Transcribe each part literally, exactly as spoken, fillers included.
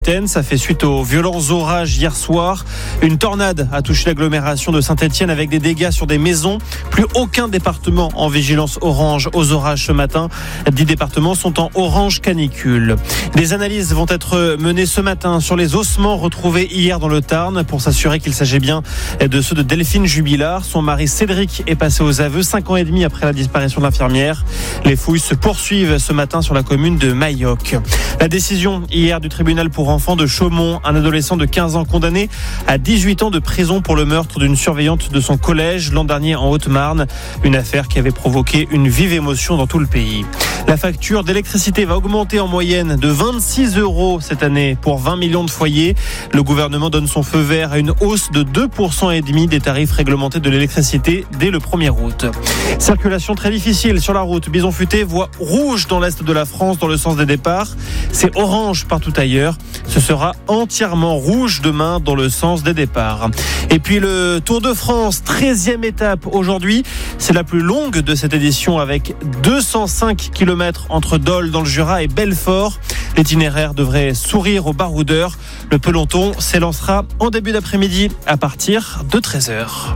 Ça fait suite aux violents orages hier soir. Une tornade a touché l'agglomération de Saint-Etienne avec des dégâts sur des maisons. Plus aucun département en vigilance orange aux orages ce matin. Dix départements sont en orange canicule. Des analyses vont être menées ce matin sur les ossements retrouvés hier dans le Tarn pour s'assurer qu'il s'agit bien de ceux de Delphine Jubilard. Son mari Cédric est passé aux aveux cinq ans et demi après la disparition de l'infirmière. Les fouilles se poursuivent ce matin sur la commune de Mailloc. La décision hier du tribunal pour enfant de Chaumont, un adolescent de quinze ans condamné à dix-huit ans de prison pour le meurtre d'une surveillante de son collège l'an dernier en Haute-Marne. Une affaire qui avait provoqué une vive émotion dans tout le pays. La facture d'électricité va augmenter en moyenne de vingt-six euros cette année pour vingt millions de foyers. Le gouvernement donne son feu vert à une hausse de deux virgule cinq pour cent des tarifs réglementés de l'électricité dès le premier août. Circulation très difficile sur la route. Bison Futé, voie rouge dans l'est de la France dans le sens des départs. C'est orange partout ailleurs. Ce sera entièrement rouge demain dans le sens des départs. Et puis le Tour de France, treizième étape aujourd'hui. C'est la plus longue de cette édition avec deux cent cinq kilomètres entre Dole dans le Jura et Belfort. L'itinéraire devrait sourire aux baroudeurs. Le peloton s'élancera en début d'après-midi à partir de treize heures.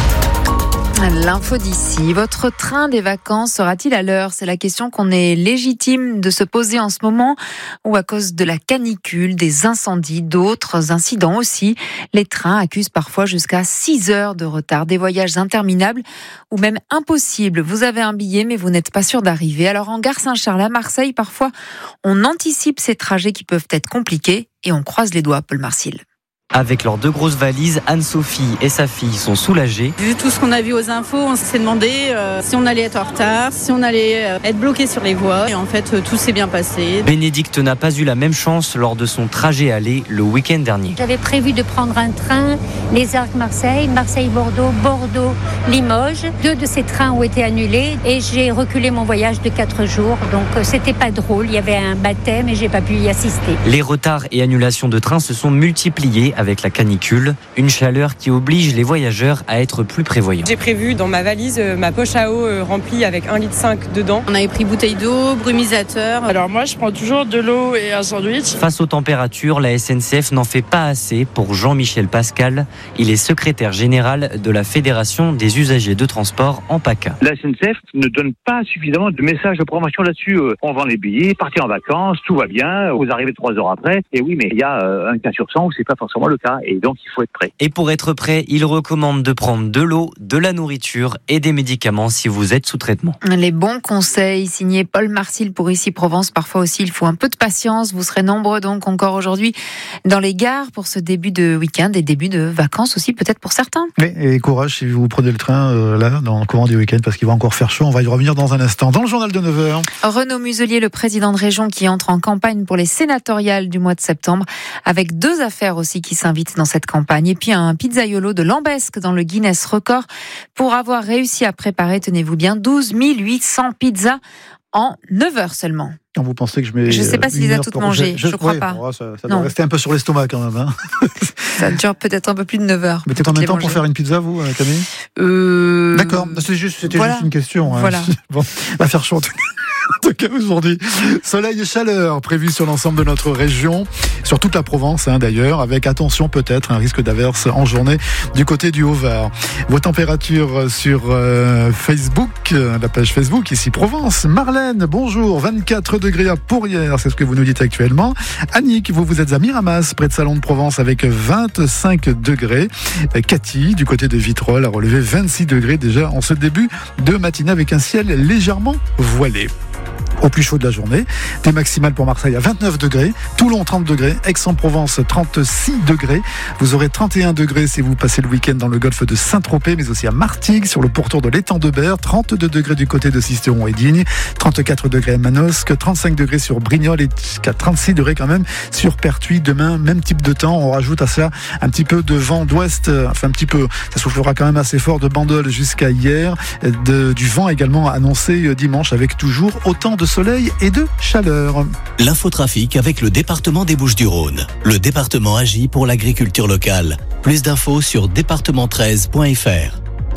L'info d'ici. Votre train des vacances sera-t-il à l'heure ? C'est la question qu'on est légitime de se poser en ce moment, où à cause de la canicule, des incendies, d'autres incidents aussi, les trains accusent parfois jusqu'à six heures de retard, des voyages interminables ou même impossibles. Vous avez un billet mais vous n'êtes pas sûr d'arriver. Alors en gare Saint-Charles à Marseille, parfois on anticipe ces trajets qui peuvent être compliqués et on croise les doigts, Paul Marcil. Avec leurs deux grosses valises, Anne-Sophie et sa fille sont soulagées. Vu tout ce qu'on a vu aux infos, on s'est demandé euh, si on allait être en retard, si on allait euh, être bloqué sur les voies. Et en fait, euh, tout s'est bien passé. Bénédicte n'a pas eu la même chance lors de son trajet aller le week-end dernier. J'avais prévu de prendre un train, les Arcs-Marseille, Marseille-Bordeaux, Bordeaux-Limoges. Deux de ces trains ont été annulés et j'ai reculé mon voyage de quatre jours. Donc euh, c'était pas drôle, il y avait un baptême et j'ai pas pu y assister. Les retards et annulations de trains se sont multipliés avec la canicule, une chaleur qui oblige les voyageurs à être plus prévoyants. J'ai prévu dans ma valise ma poche à eau remplie avec un virgule cinq litre dedans. On avait pris bouteille d'eau, brumisateur. Alors moi je prends toujours de l'eau et un sandwich. Face aux températures, la S N C F n'en fait pas assez pour Jean-Michel Pascal. Il est secrétaire général de la Fédération des usagers de transport en PACA. La S N C F ne donne pas suffisamment de messages de promotion là-dessus. On vend les billets, partez en vacances, tout va bien, vous arrivez trois heures après. Et oui, mais il y a un cas sur cent où c'est pas forcément le cas. Et donc, il faut être prêt. Et pour être prêt, il recommande de prendre de l'eau, de la nourriture et des médicaments si vous êtes sous traitement. Les bons conseils signés Paul Marcil pour Ici Provence. Parfois aussi, il faut un peu de patience. Vous serez nombreux donc encore aujourd'hui dans les gares pour ce début de week-end et début de vacances aussi, peut-être pour certains. Oui, et courage si vous prenez le train euh, là, dans le courant du week-end, parce qu'il va encore faire chaud. On va y revenir dans un instant. Dans le journal de neuf heures. Renaud Muselier, le président de région qui entre en campagne pour les sénatoriales du mois de septembre, avec deux affaires aussi qui s'invitent dans cette campagne. Et puis un pizzaiolo de Lambesc dans le Guinness Record pour avoir réussi à préparer, tenez-vous bien, douze mille huit cents pizzas en neuf heures seulement. Vous pensez que je mets. Je ne sais pas s'il les a toutes mangées, je ne crois oui, pas. Bon, ça ça doit rester un peu sur l'estomac quand même. Hein. Ça dure peut-être un peu plus de neuf heures. Mettez combien de temps pour faire une pizza, vous, Camille euh... D'accord, c'était juste, c'était voilà. juste une question. Hein. Voilà. Bon, va faire chaud en tout cas. En tout cas, aujourd'hui, soleil et chaleur prévus sur l'ensemble de notre région, sur toute la Provence hein, d'ailleurs, avec attention peut-être un risque d'averse en journée du côté du Haut-Var. Vos températures sur euh, Facebook, la page Facebook ici Provence. Marlène, bonjour, vingt-quatre degrés à Pourrières, c'est ce que vous nous dites actuellement. Annick, vous vous êtes à Miramas, près de Salon de Provence, avec vingt-cinq degrés. Cathy, du côté de Vitrolles, a relevé vingt-six degrés déjà en ce début de matinée avec un ciel légèrement voilé. Au plus chaud de la journée, des maximales pour Marseille à vingt-neuf degrés, Toulon trente degrés, Aix-en-Provence trente-six degrés, vous aurez trente et un degrés si vous passez le week-end dans le golfe de Saint-Tropez, mais aussi à Martigues, sur le pourtour de l'étang de Berre, trente-deux degrés du côté de Sisteron et Digne, trente-quatre degrés à Manosque, trente-cinq degrés sur Brignoles et jusqu'à trente-six degrés quand même sur Pertuis. Demain, même type de temps, on rajoute à ça un petit peu de vent d'ouest, enfin un petit peu, ça soufflera quand même assez fort de Bandol jusqu'à hier, de, du vent également annoncé dimanche avec toujours autant de soleil et de chaleur. L'infotrafic avec le département des Bouches-du-Rhône. Le département agit pour l'agriculture locale. Plus d'infos sur département treize point f r.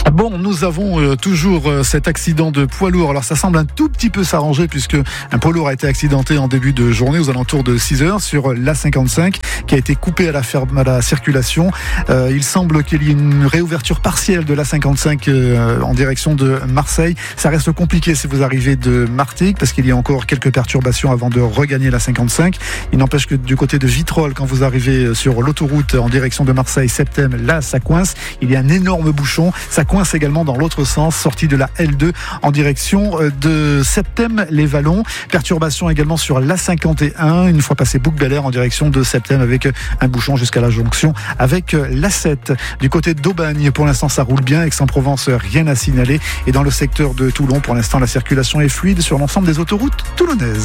Bon, nous avons euh, toujours euh, cet accident de poids lourd. Alors ça semble un tout petit peu s'arranger puisque un poids lourd a été accidenté en début de journée aux alentours de six heures sur l'A cinquante-cinq qui a été coupé à la, ferme, à la circulation. Euh, il semble qu'il y ait une réouverture partielle de l'A cinquante-cinq euh, en direction de Marseille. Ça reste compliqué si vous arrivez de Martigues parce qu'il y a encore quelques perturbations avant de regagner l'A cinquante-cinq. Il n'empêche que du côté de Vitrolles, quand vous arrivez sur l'autoroute en direction de Marseille-Septem, là ça coince. Il y a un énorme bouchon. Ça coince également dans l'autre sens, sortie de la L deux en direction de Septem-les-Vallons. Perturbation également sur l'A cinquante et un, une fois passé Bouc-Bel-Air en direction de Septem avec un bouchon jusqu'à la jonction avec l'A sept. Du côté d'Aubagne, pour l'instant ça roule bien. Aix-en-Provence, rien à signaler. Et dans le secteur de Toulon, pour l'instant la circulation est fluide sur l'ensemble des autoroutes toulonnaises.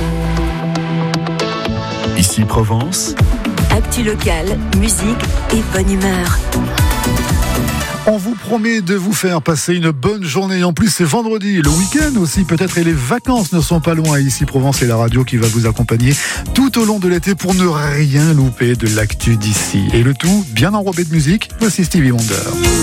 Ici Provence. Actu locale, musique et bonne humeur. On vous promet de vous faire passer une bonne journée. En plus, c'est vendredi, le week-end aussi peut-être, et les vacances ne sont pas loin. Ici Provence, c'est la radio qui va vous accompagner tout au long de l'été pour ne rien louper de l'actu d'ici. Et le tout bien enrobé de musique. Voici Stevie Wonder.